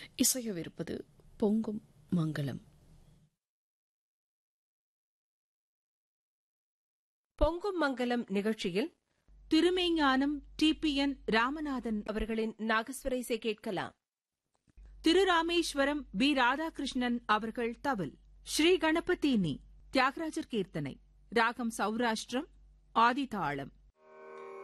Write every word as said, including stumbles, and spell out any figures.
இசையவிருப்பது பொங்கும் மங்களம். பொங்கும் மங்கலம் நிகழ்ச்சியில் திருமெய்ஞானம் டி பி என் ராமநாதன் அவர்களின் நாகஸ்வர இசை கேட்கலாம். திருராமேஸ்வரம் பி ராதாகிருஷ்ணன் அவர்கள் தவில், ஸ்ரீ கணபதினி தியாகராஜர் கீர்த்தனை, ராகம் சௌராஷ்டிரம், ஆதிதாளம்.